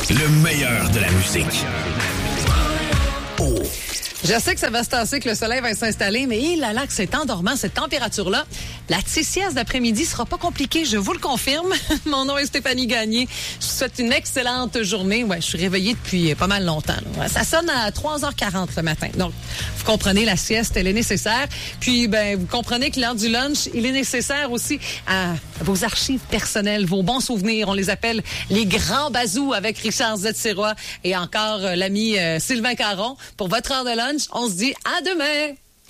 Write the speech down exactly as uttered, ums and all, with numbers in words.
Le meilleur de la musique. Oh. Je sais que ça va se tasser, que le soleil va s'installer, mais il a là que c'est endormant, cette température-là. La petite sieste d'après-midi sera pas compliquée, je vous le confirme. Mon nom est Stéphanie Gagné. Je vous souhaite une excellente journée. Ouais, je suis réveillée depuis pas mal longtemps. Là. Ça sonne à trois heures quarante le matin. Donc, vous comprenez, la sieste, elle est nécessaire. Puis, ben, vous comprenez que l'heure du lunch, il est nécessaire aussi à vos archives personnelles, vos bons souvenirs. On les appelle les grands bazous avec Richard Zetsiroi et encore euh, l'ami euh, Sylvain Caron. Pour votre heure de lunch, on se dit à demain!